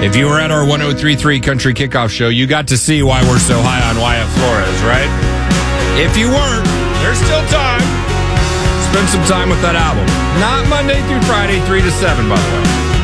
If you were at our 103.3 Country Kickoff show, you got to see why we're so high on Wyatt Flores, right? If you weren't, there's still time. Spend some time with that album. Not Monday through Friday, 3 to 7, by the way.